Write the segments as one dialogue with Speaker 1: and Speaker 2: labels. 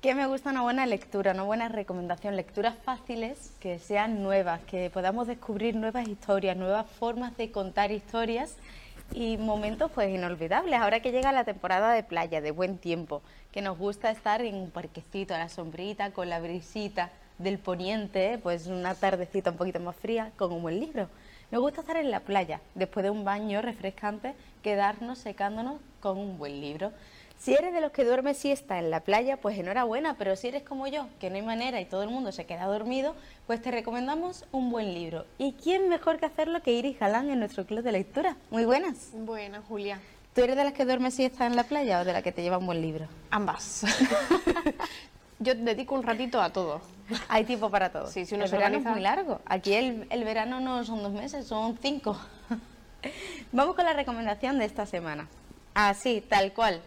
Speaker 1: Que me gusta una buena lectura, una buena recomendación, lecturas fáciles, que sean nuevas, que podamos descubrir nuevas historias, nuevas formas de contar historias y momentos pues inolvidables. Ahora que llega la temporada de playa, de buen tiempo, que nos gusta estar en un parquecito a la sombrita, con la brisita del poniente, pues una tardecita un poquito más fría, con un buen libro. Nos gusta estar en la playa, después de un baño refrescante, quedarnos secándonos con un buen libro. Si eres de los que duerme siesta en la playa, pues enhorabuena, pero si eres como yo, que no hay manera y todo el mundo se queda dormido, pues te recomendamos un buen libro. ¿Y quién mejor que hacerlo que Iris Galán en nuestro club de lectura? Muy buenas.
Speaker 2: Buenas, Julia.
Speaker 1: ¿Tú eres de las que duerme siesta en la playa o de las que te lleva un buen libro?
Speaker 2: Ambas. Yo dedico un ratito a todo.
Speaker 1: Hay tiempo para todo.
Speaker 2: Sí, si uno
Speaker 1: el
Speaker 2: se
Speaker 1: verano
Speaker 2: organiza...
Speaker 1: es muy largo. Aquí el verano no son 2 meses, son 5. Vamos con la recomendación de esta semana. Así, tal cual.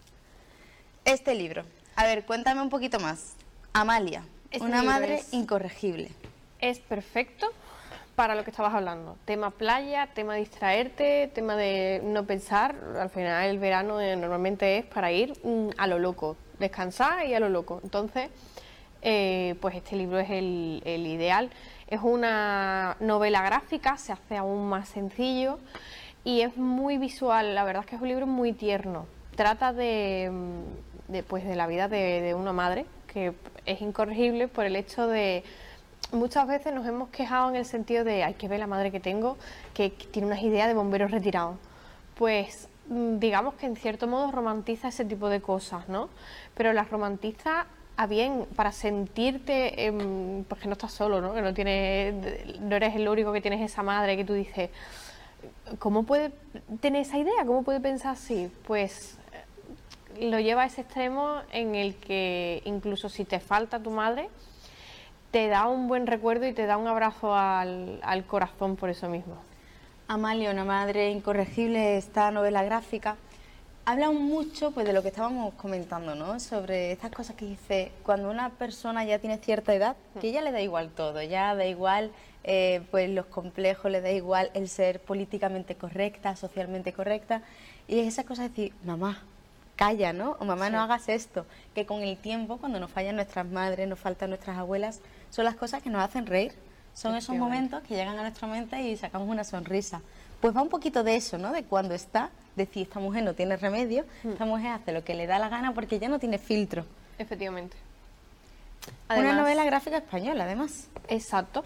Speaker 1: Este libro. A ver, cuéntame un poquito más. Amalia, una madre incorregible.
Speaker 2: Es perfecto para lo que estabas hablando. Tema playa, tema distraerte, tema de no pensar. Al final el verano normalmente es para ir a lo loco, descansar y a lo loco. Entonces, pues este libro es el ideal. Es una novela gráfica, se hace aún más sencillo y es muy visual. La verdad es que es un libro muy tierno. Trata de la vida de una madre que es incorregible por el hecho de... Muchas veces nos hemos quejado en el sentido de hay que ver la madre que tengo, que tiene unas ideas de bomberos retirados. Pues digamos que en cierto modo romantiza ese tipo de cosas, ¿no? Pero las romantiza a bien, para sentirte, pues que no estás solo, ¿no? Que no eres el único que tienes esa madre que tú dices, ¿cómo puede tener esa idea? ¿Cómo puede pensar así? Pues lo lleva a ese extremo en el que incluso si te falta tu madre, te da un buen recuerdo y te da un abrazo al corazón por eso mismo.
Speaker 1: Amalia, una madre incorregible, esta novela gráfica, habla mucho pues de lo que estábamos comentando, ¿no? Sobre estas cosas que dice, cuando una persona ya tiene cierta edad, que ya le da igual todo, ya da igual pues los complejos, le da igual el ser políticamente correcta, socialmente correcta, y esas cosas de decir, mamá, calla, ¿no? O mamá, no hagas esto. Que con el tiempo, cuando nos fallan nuestras madres, nos faltan nuestras abuelas, son las cosas que nos hacen reír. Son esos momentos que llegan a nuestra mente y sacamos una sonrisa. Pues va un poquito de eso, ¿no? De cuando está, decir, esta mujer no tiene remedio, esta mujer hace lo que le da la gana porque ya no tiene filtro.
Speaker 2: Efectivamente.
Speaker 1: Además, una novela gráfica española, además.
Speaker 2: Exacto.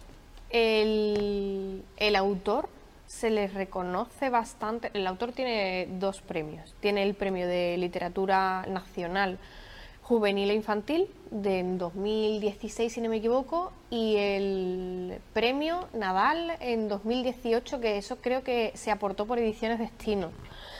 Speaker 2: El autor se le reconoce bastante. El autor tiene 2 premios. Tiene el premio de literatura nacional juvenil e infantil de 2016, si no me equivoco, y el premio Nadal en 2018, que eso creo que se aportó por Ediciones Destino.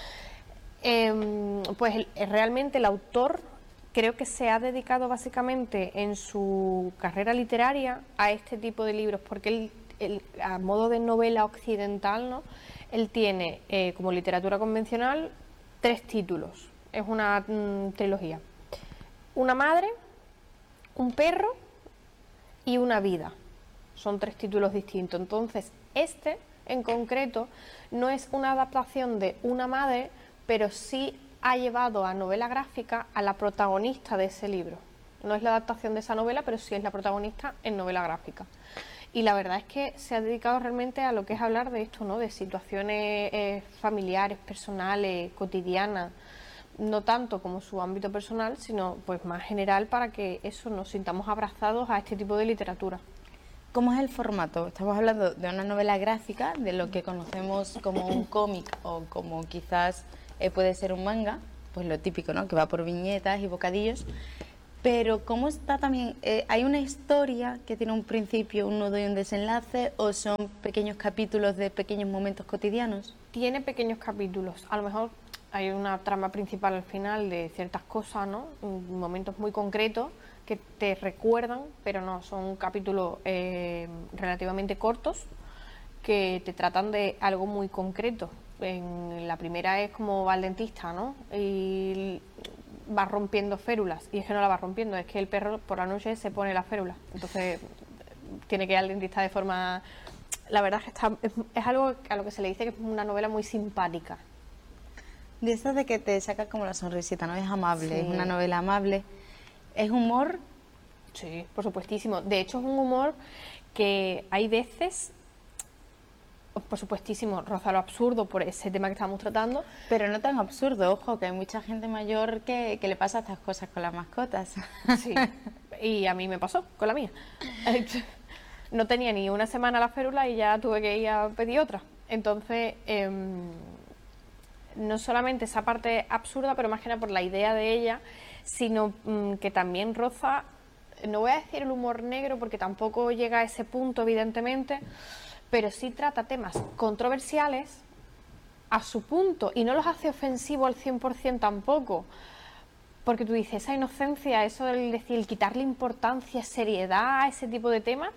Speaker 2: Pues realmente el autor creo que se ha dedicado básicamente en su carrera literaria a este tipo de libros, porque él a modo de novela occidental, ¿no? Él tiene como literatura convencional 3 títulos, es una trilogía: una madre, un perro y una vida. Son 3 títulos distintos. Entonces, este en concreto no es una adaptación de una madre, pero sí ha llevado a novela gráfica a la protagonista de ese libro. No es la adaptación de esa novela, pero sí es la protagonista en novela gráfica. Y la verdad es que se ha dedicado realmente a lo que es hablar de esto, ¿no? De situaciones familiares, personales, cotidianas, no tanto como su ámbito personal, sino pues más general, para que eso nos sintamos abrazados a este tipo de literatura.
Speaker 1: ¿Cómo es el formato? Estamos hablando de una novela gráfica, de lo que conocemos como un cómic o como quizás puede ser un manga, pues lo típico, ¿no? Que va por viñetas y bocadillos. Pero ¿cómo está también? ¿Hay una historia que tiene un principio, un nudo y un desenlace, o son pequeños capítulos de pequeños momentos cotidianos?
Speaker 2: Tiene pequeños capítulos. A lo mejor hay una trama principal al final de ciertas cosas, ¿no? Momentos muy concretos que te recuerdan, pero no, son capítulos relativamente cortos que te tratan de algo muy concreto. En la primera es como va al dentista, ¿no? Y va rompiendo férulas, y es que no la va rompiendo, es que el perro por la noche se pone la férula, entonces tiene que ir al dentista de forma... La verdad es que es algo a lo que se le dice que es una novela muy simpática.
Speaker 1: De esas de que te saca como la sonrisita, ¿no? Es amable, sí. Es una novela amable. ¿Es humor?
Speaker 2: Sí, por supuestísimo. De hecho, es un humor que hay veces, por supuestísimo, roza lo absurdo por ese tema que estamos tratando.
Speaker 1: Pero no tan absurdo, ojo, que hay mucha gente mayor que le pasa estas cosas con las mascotas.
Speaker 2: Sí, y a mí me pasó con la mía. No tenía ni una semana la férula y ya tuve que ir a pedir otra. Entonces, no solamente esa parte absurda, pero más que nada por la idea de ella, sino que también roza, no voy a decir el humor negro porque tampoco llega a ese punto, evidentemente, pero sí trata temas controversiales a su punto y no los hace ofensivos al 100% tampoco. Porque tú dices, esa inocencia, eso del decir, quitarle importancia, seriedad a ese tipo de temas,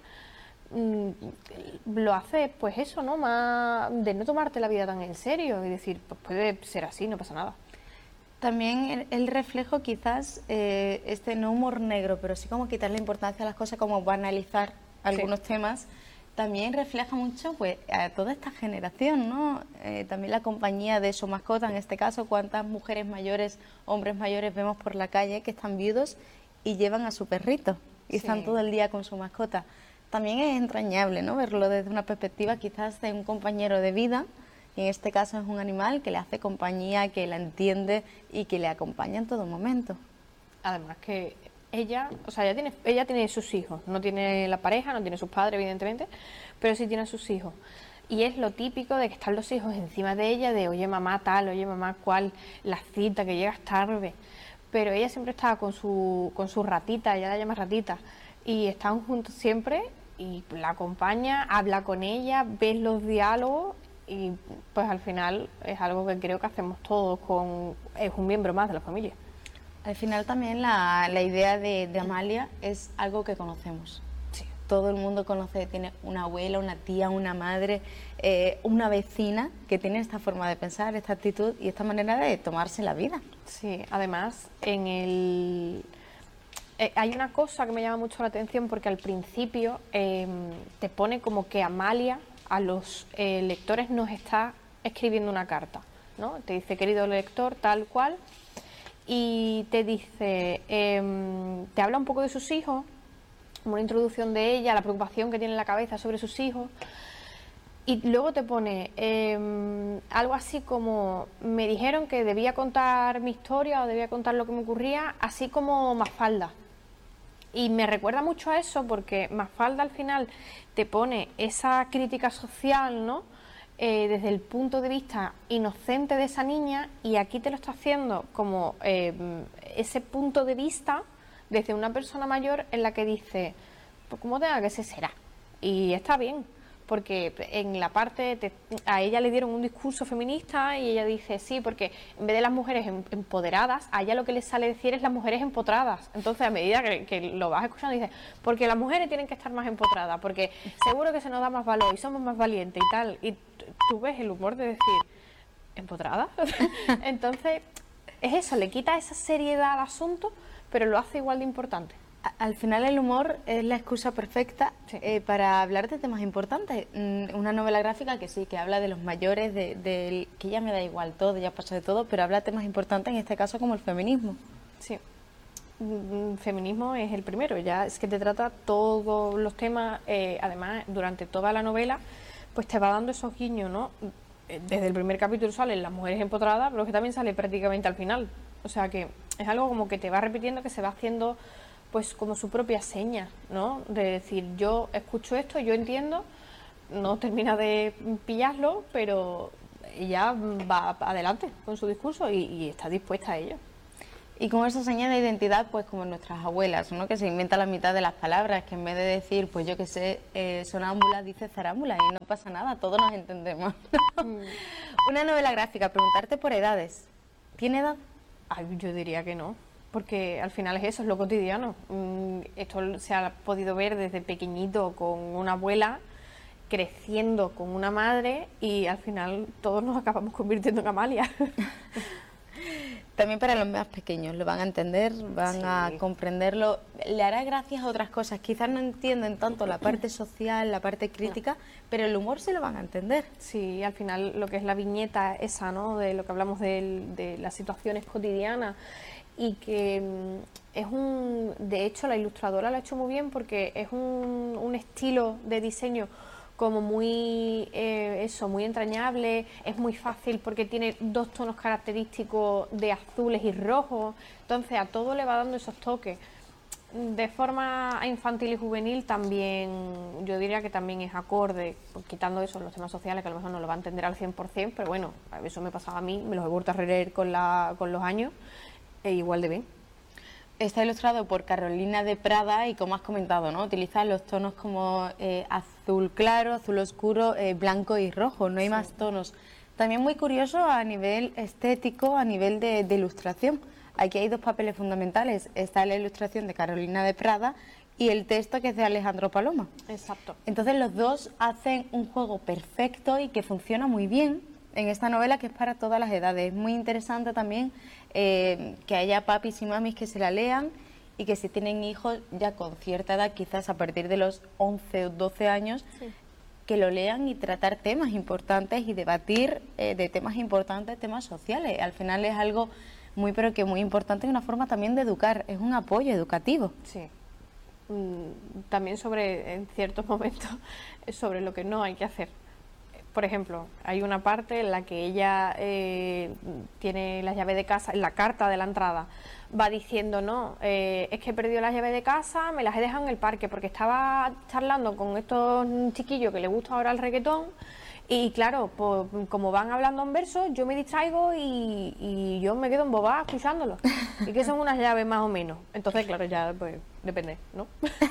Speaker 2: lo hace, pues eso, ¿no? Más de no tomarte la vida tan en serio y decir, pues puede ser así, no pasa nada.
Speaker 1: También el reflejo quizás, no humor negro, pero sí como quitarle importancia a las cosas, como banalizar algunos temas, también refleja mucho pues a toda esta generación, ¿no? También la compañía de su mascota, en este caso, cuántas mujeres mayores, hombres mayores vemos por la calle que están viudos y llevan a su perrito y están todo el día con su mascota. También es entrañable, ¿no? Verlo desde una perspectiva quizás de un compañero de vida, y en este caso es un animal que le hace compañía, que la entiende y que le acompaña en todo momento.
Speaker 2: Además que ella, o sea, ella tiene sus hijos, no tiene la pareja, no tiene sus padres, evidentemente, pero sí tiene sus hijos. Y es lo típico de que están los hijos encima de ella, de oye mamá tal, oye mamá cual, la cita, que llegas tarde. Pero ella siempre estaba con su ratita, ella la llama ratita, y están juntos siempre y la acompaña, habla con ella, ves los diálogos y pues al final es algo que creo que hacemos todos, es un miembro más de la familia.
Speaker 1: Al final también la idea de Amalia es algo que conocemos.
Speaker 2: Sí.
Speaker 1: Todo el mundo conoce, tiene una abuela, una tía, una madre, una vecina que tiene esta forma de pensar, esta actitud y esta manera de tomarse la vida.
Speaker 2: Sí, además hay una cosa que me llama mucho la atención porque al principio te pone como que Amalia a los lectores nos está escribiendo una carta, ¿no? Te dice, querido lector, tal cual, y te dice, te habla un poco de sus hijos, una introducción de ella, la preocupación que tiene en la cabeza sobre sus hijos, y luego te pone algo así como, me dijeron que debía contar mi historia o debía contar lo que me ocurría, así como Mafalda. Y me recuerda mucho a eso porque Mafalda al final te pone esa crítica social, ¿no? Desde el punto de vista inocente de esa niña, y aquí te lo está haciendo como ese punto de vista desde una persona mayor en la que dice, pues como tenga que ser será. Y está bien, porque en la parte, a ella le dieron un discurso feminista y ella dice, sí, porque en vez de las mujeres empoderadas, a ella lo que le sale decir es las mujeres empotradas. Entonces, a medida que lo vas escuchando, dices, porque las mujeres tienen que estar más empotradas, porque seguro que se nos da más valor y somos más valientes y tal. Y tú ves el humor de decir, ¿empotradas? Entonces, es eso, le quita esa seriedad al asunto, pero lo hace igual de importante.
Speaker 1: Al final el humor es la excusa perfecta para hablar de temas importantes. Una novela gráfica que sí, que habla de los mayores, que ya me da igual todo, ya pasa de todo, pero habla de temas importantes, en este caso como el feminismo.
Speaker 2: Sí, feminismo es el primero, ya es que te trata todos los temas, además durante toda la novela, pues te va dando esos guiños, ¿no? Desde el primer capítulo salen las mujeres empotradas, pero que también sale prácticamente al final. O sea que es algo como que te va repitiendo, que se va haciendo pues como su propia seña, ¿no? De decir, yo escucho esto, yo entiendo, no termina de pillarlo, pero ella va adelante con su discurso y está dispuesta a ello.
Speaker 1: Y con esa seña de identidad, pues como nuestras abuelas, ¿no? Que se inventa la mitad de las palabras, que en vez de decir, pues yo que sé, sonámbula, dice zarámbula y no pasa nada, todos nos entendemos. Una novela gráfica, preguntarte por edades. ¿Tiene edad?
Speaker 2: Ay, yo diría que no, porque al final es eso, es lo cotidiano. Esto se ha podido ver desde pequeñito con una abuela, creciendo con una madre y al final todos nos acabamos convirtiendo en Amalia.
Speaker 1: También para los más pequeños, lo van a entender, van a comprenderlo, le hará gracias a otras cosas, quizás no entienden tanto la parte social, la parte crítica, pero el humor se lo van a entender.
Speaker 2: Sí, al final lo que es la viñeta esa, ¿no? De lo que hablamos de las situaciones cotidianas y que de hecho la ilustradora lo ha hecho muy bien porque es un estilo de diseño como muy muy entrañable, es muy fácil porque tiene dos tonos característicos de azules y rojos, entonces a todo le va dando esos toques. De forma infantil y juvenil también, yo diría que también es acorde, pues, quitando eso, los temas sociales, que a lo mejor no lo va a entender al 100%, pero bueno, eso me pasaba a mí, me los he vuelto a releer con los años, e igual de bien.
Speaker 1: Está ilustrado por Carolina de Prada y, como has comentado, ¿no?, utiliza los tonos como azul claro, azul oscuro, blanco y rojo, no hay más tonos. También muy curioso a nivel estético, a nivel de ilustración. Aquí hay dos papeles fundamentales, está la ilustración de Carolina de Prada y el texto, que es de Alejandro Paloma.
Speaker 2: Exacto.
Speaker 1: Entonces los dos hacen un juego perfecto y que funciona muy bien en esta novela, que es para todas las edades. Es muy interesante también que haya papis y mamis que se la lean y que si tienen hijos ya con cierta edad, quizás a partir de los 11 o 12 años, que lo lean y tratar temas importantes y debatir de temas importantes, temas sociales. Al final es algo muy, pero que muy importante y una forma también de educar, es un apoyo educativo.
Speaker 2: Sí. También en ciertos momentos, sobre lo que no hay que hacer. Por ejemplo, hay una parte en la que ella tiene la llave de casa, en la carta de la entrada, va diciendo, no, es que he perdido las llaves de casa, me las he dejado en el parque, porque estaba charlando con estos chiquillos que les gusta ahora el reggaetón, y claro, pues, como van hablando en verso, yo me distraigo y yo me quedo embobada escuchándolo. Y que son unas llaves más o menos. Entonces, claro, ya pues depende, ¿no?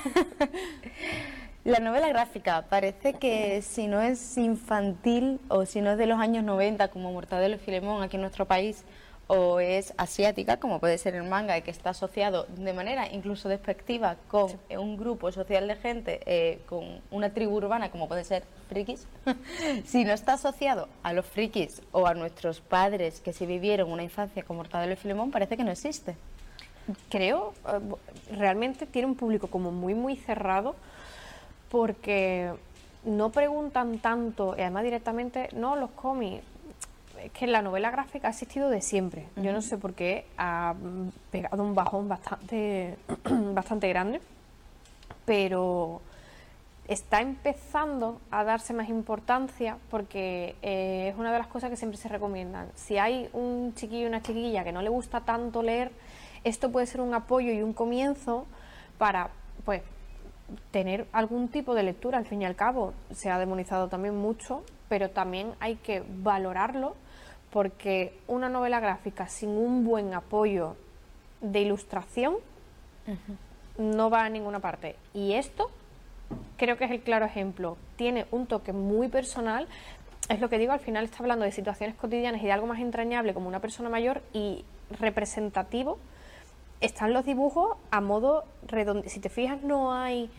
Speaker 1: La novela gráfica parece que si no es infantil o si no es de los años 90 como Mortadelo y Filemón aquí en nuestro país, o es asiática como puede ser el manga, y que está asociado de manera incluso despectiva con un grupo social de gente, con una tribu urbana como puede ser frikis, si no está asociado a los frikis o a nuestros padres que sí vivieron una infancia con Mortadelo y Filemón, parece que no existe.
Speaker 2: Creo, realmente tiene un público como muy muy cerrado, porque no preguntan tanto, y además directamente, no, los cómics, es que la novela gráfica ha existido de siempre. Yo no sé por qué ha pegado un bajón bastante, bastante grande, pero está empezando a darse más importancia porque es una de las cosas que siempre se recomiendan. Si hay un chiquillo o una chiquilla que no le gusta tanto leer, esto puede ser un apoyo y un comienzo para, pues, tener algún tipo de lectura. Al fin y al cabo se ha demonizado también mucho, pero también hay que valorarlo, porque una novela gráfica sin un buen apoyo de ilustración no va a ninguna parte. Y esto creo que es el claro ejemplo. Tiene un toque muy personal. Es lo que digo, al final está hablando de situaciones cotidianas y de algo más entrañable como una persona mayor, y representativo. Están los dibujos a modo redondo. Si te fijas, no hay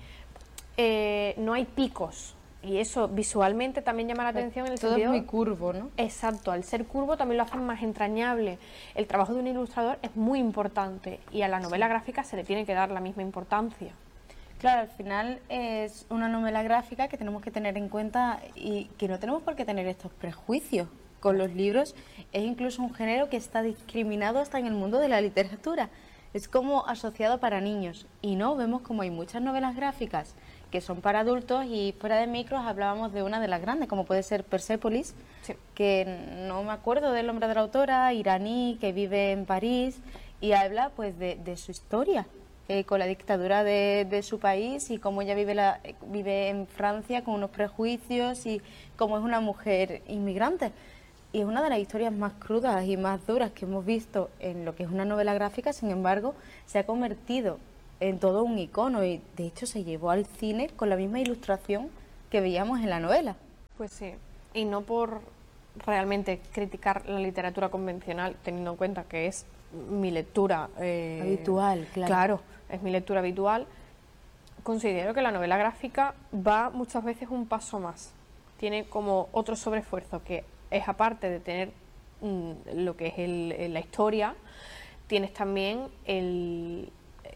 Speaker 2: picos. Y eso visualmente también llama la atención en el
Speaker 1: todo
Speaker 2: sentido...
Speaker 1: es muy curvo, ¿no?
Speaker 2: Exacto, al ser curvo también lo hacen más entrañable. El trabajo de un ilustrador es muy importante y a la novela gráfica se le tiene que dar la misma importancia.
Speaker 1: Claro, al final es una novela gráfica que tenemos que tener en cuenta y que no tenemos por qué tener estos prejuicios con los libros. Es incluso un género que está discriminado hasta en el mundo de la literatura. Es como asociado para niños y no, vemos como hay muchas novelas gráficas que son para adultos, y fuera de micros hablábamos de una de las grandes, como puede ser Persépolis, que no me acuerdo del nombre de la autora, iraní, que vive en París y habla pues de su historia con la dictadura de su país y cómo ella vive en Francia con unos prejuicios y cómo es una mujer inmigrante. Y es una de las historias más crudas y más duras que hemos visto en lo que es una novela gráfica. Sin embargo, se ha convertido en todo un icono y de hecho se llevó al cine con la misma ilustración que veíamos en la novela.
Speaker 2: Pues sí, y no por realmente criticar la literatura convencional, teniendo en cuenta que es mi lectura
Speaker 1: habitual, claro.
Speaker 2: Claro, es mi lectura habitual. Considero que la novela gráfica va muchas veces un paso más. Tiene como otro sobreesfuerzo, que es, aparte de tener lo que es la historia, tienes también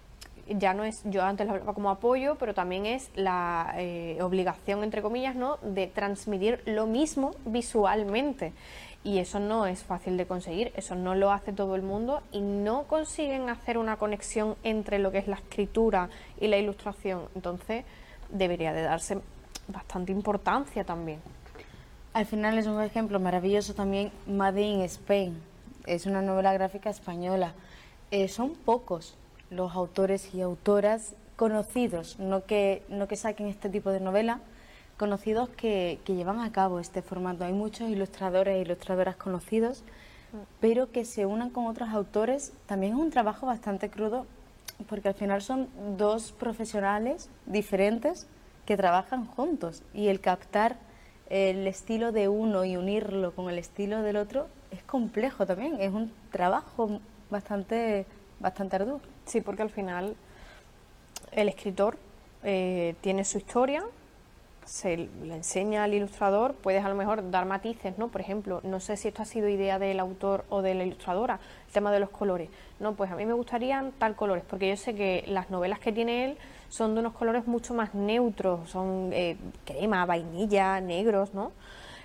Speaker 2: ya no es, yo antes lo hablaba como apoyo, pero también es la obligación, entre comillas, ¿no?, de transmitir lo mismo visualmente. Y eso no es fácil de conseguir, eso no lo hace todo el mundo y no consiguen hacer una conexión entre lo que es la escritura y la ilustración. Entonces debería de darse bastante importancia también.
Speaker 1: Al final es un ejemplo maravilloso también, Made in Spain. Es una novela gráfica española. Son pocos los autores y autoras conocidos, no que saquen este tipo de novela, conocidos que llevan a cabo este formato. Hay muchos ilustradores e ilustradoras conocidos, pero que se unan con otros autores. También es un trabajo bastante crudo, porque al final son dos profesionales diferentes que trabajan juntos, y el captar el estilo de uno y unirlo con el estilo del otro es complejo también, es un trabajo bastante arduo.
Speaker 2: Sí, porque al final el escritor tiene su historia, se le enseña al ilustrador, puedes a lo mejor dar matices, ¿no? Por ejemplo, no sé si esto ha sido idea del autor o de la ilustradora, el tema de los colores. No, pues a mí me gustarían tal colores, porque yo sé que las novelas que tiene él son de unos colores mucho más neutros, son crema, vainilla, negros, ¿no?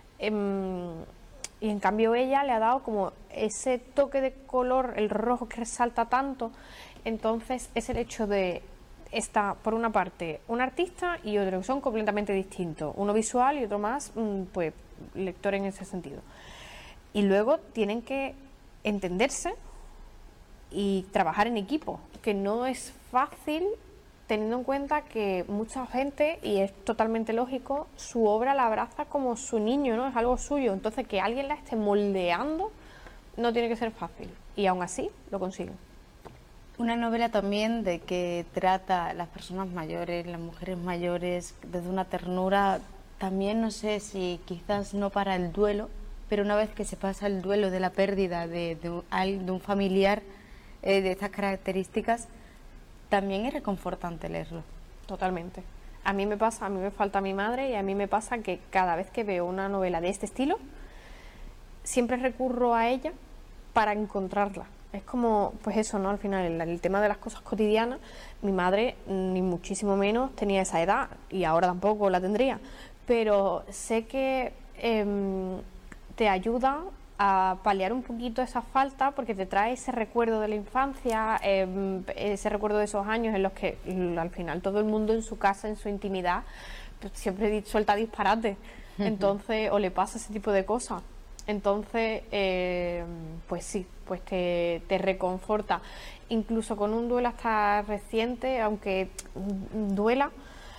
Speaker 2: Y en cambio ella le ha dado como ese toque de color, el rojo que resalta tanto. Entonces es el hecho de, está por una parte un artista y otro que son completamente distintos, uno visual y otro más pues lector en ese sentido, y luego tienen que entenderse y trabajar en equipo, que no es fácil teniendo en cuenta que mucha gente, y es totalmente lógico, su obra la abraza como su niño, ¿no? Es algo suyo, entonces que alguien la esté moldeando no tiene que ser fácil, y aún así lo consiguen.
Speaker 1: Una novela también de que trata a las personas mayores, las mujeres mayores, desde una ternura, también no sé si quizás no para el duelo, pero una vez que se pasa el duelo de la pérdida de un familiar de estas características, también es reconfortante leerlo.
Speaker 2: Totalmente. A mí me pasa, a mí me falta mi madre, y a mí me pasa que cada vez que veo una novela de este estilo, siempre recurro a ella para encontrarla. Es como, pues eso, ¿no? Al final, el tema de las cosas cotidianas, mi madre, ni muchísimo menos, tenía esa edad, y ahora tampoco la tendría, pero sé que te ayuda a paliar un poquito esa falta, porque te trae ese recuerdo de la infancia, ese recuerdo de esos años en los que al final todo el mundo en su casa, en su intimidad, pues siempre suelta disparate, entonces, o le pasa ese tipo de cosas. Entonces, pues sí, pues te reconforta. Incluso con un duelo hasta reciente, aunque duela,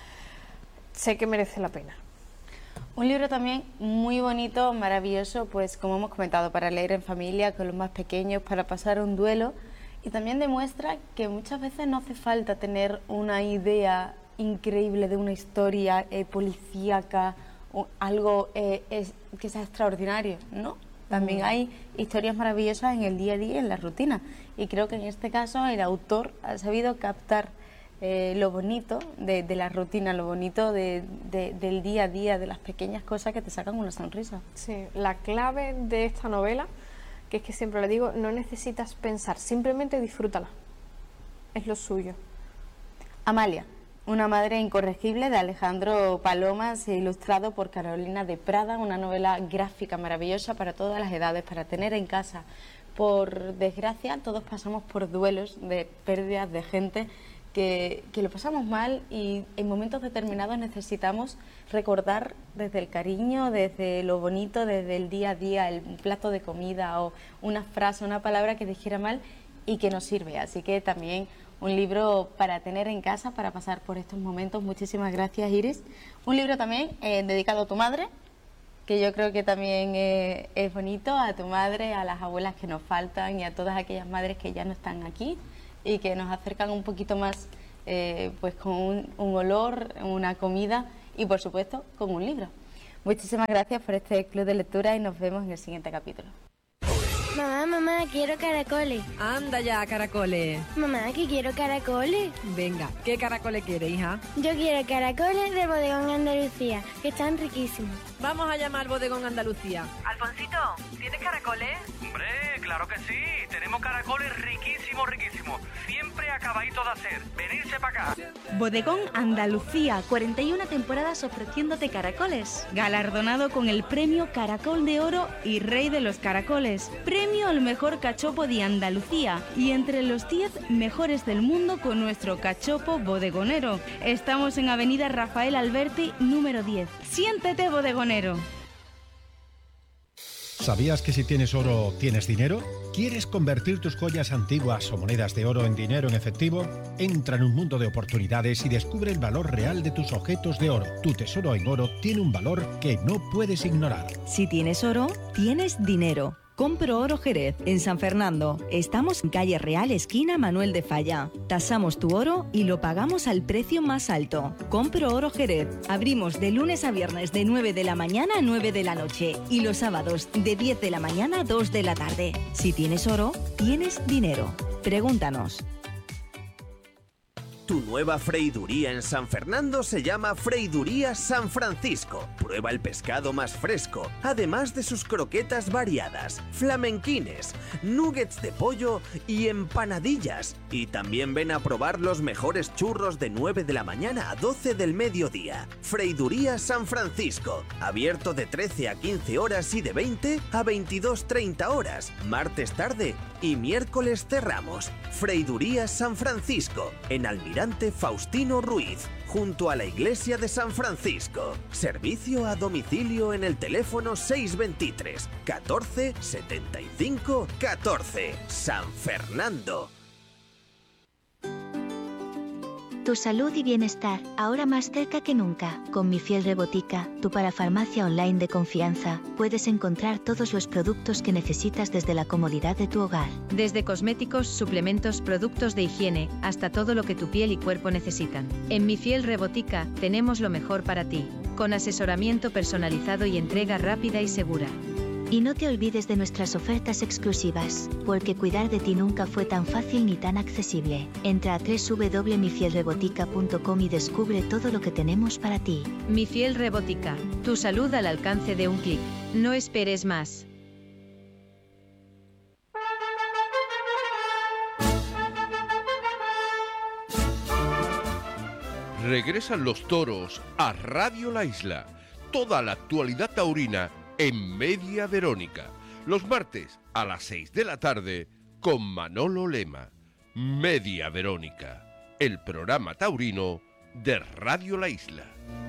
Speaker 2: sé que merece la pena.
Speaker 1: Un libro también muy bonito, maravilloso, pues como hemos comentado, para leer en familia, con los más pequeños, para pasar un duelo. Y también demuestra que muchas veces no hace falta tener una idea increíble de una historia policíaca, o algo que sea extraordinario, ¿no? También hay historias maravillosas en el día a día, en la rutina, y creo que en este caso el autor ha sabido captar lo bonito de la rutina, lo bonito del día a día, de las pequeñas cosas que te sacan una sonrisa.
Speaker 2: Sí, la clave de esta novela, que es que siempre le digo, no necesitas pensar, simplemente disfrútala, es lo suyo.
Speaker 1: Amalia, una madre incorregible, de Alejandro Palomas, ilustrado por Carolina de Prada, una novela gráfica maravillosa para todas las edades, para tener en casa. Por desgracia, todos pasamos por duelos de pérdidas de gente que lo pasamos mal, y en momentos determinados necesitamos recordar desde el cariño, desde lo bonito, desde el día a día, el plato de comida o una frase, una palabra que dijera mal y que nos sirve. Así que también un libro para tener en casa, para pasar por estos momentos. Muchísimas gracias, Iris. Un libro también dedicado a tu madre, que yo creo que también es bonito, a tu madre, a las abuelas que nos faltan y a todas aquellas madres que ya no están aquí y que nos acercan un poquito más pues con un olor, una comida y por supuesto con un libro. Muchísimas gracias por este club de lectura y nos vemos en el siguiente capítulo.
Speaker 3: Mamá, quiero caracoles.
Speaker 4: Anda ya, caracoles.
Speaker 3: Mamá, que quiero caracoles.
Speaker 4: Venga, ¿qué caracoles quieres, hija?
Speaker 3: Yo quiero caracoles del Bodegón Andalucía, que están riquísimos.
Speaker 4: Vamos a llamar al Bodegón Andalucía.
Speaker 5: Alfonsito, ¿tienes caracoles?
Speaker 6: Hombre,
Speaker 5: claro que sí. Tenemos caracoles riquísimos, riquísimos. Siempre acabaditos de hacer. Venirse para acá.
Speaker 6: Bodegón Andalucía, 41 temporadas ofreciéndote caracoles. Galardonado con el premio Caracol de Oro y Rey de los Caracoles. Premio al mejor cachopo de Andalucía. Y entre los 10 mejores del mundo con nuestro cachopo bodegonero. Estamos en Avenida Rafael Alberti, número 10. Siéntete bodegonero.
Speaker 7: ¿Sabías que si tienes oro, tienes dinero? ¿Quieres convertir tus joyas antiguas o monedas de oro en dinero en efectivo? Entra en un mundo de oportunidades y descubre el valor real de tus objetos de oro. Tu tesoro en oro tiene un valor que no puedes ignorar.
Speaker 8: Si tienes oro, tienes dinero. Compro Oro Jerez, en San Fernando. Estamos en calle Real, esquina Manuel de Falla. Tasamos tu oro y lo pagamos al precio más alto. Compro Oro Jerez. Abrimos de lunes a viernes de 9 de la mañana a 9 de la noche. Y los sábados de 10 de la mañana a 2 de la tarde. Si tienes oro, tienes dinero. Pregúntanos.
Speaker 9: Tu nueva freiduría en San Fernando se llama Freiduría San Francisco. Prueba el pescado más fresco, además de sus croquetas variadas, flamenquines, nuggets de pollo y empanadillas. Y también ven a probar los mejores churros de 9 de la mañana a 12 del mediodía. Freiduría San Francisco, abierto de 13 a 15 horas y de 20 a 22:30 horas, martes tarde y miércoles cerramos. Freiduría San Francisco, en Almirante Faustino Ruiz, junto a la iglesia de San Francisco. Servicio a domicilio en el teléfono 623 14 75 14. San Fernando.
Speaker 10: Tu salud y bienestar, ahora más cerca que nunca. Con Mi Fiel Rebotica, tu parafarmacia online de confianza, puedes encontrar todos los productos que necesitas desde la comodidad de tu hogar.
Speaker 11: Desde cosméticos, suplementos, productos de higiene, hasta todo lo que tu piel y cuerpo necesitan. En Mi Fiel Rebotica, tenemos lo mejor para ti, con asesoramiento personalizado y entrega rápida y segura.
Speaker 10: Y no te olvides de nuestras ofertas exclusivas, porque cuidar de ti nunca fue tan fácil ni tan accesible. Entra a www.mifielrebotica.com y descubre todo lo que tenemos para ti.
Speaker 11: Mi Fiel Rebotica, tu salud al alcance de un clic. No esperes más.
Speaker 12: Regresan los toros a Radio La Isla. Toda la actualidad taurina en Media Verónica, los martes a las 6 de la tarde con Manolo Lema. Media Verónica, el programa taurino de Radio La Isla.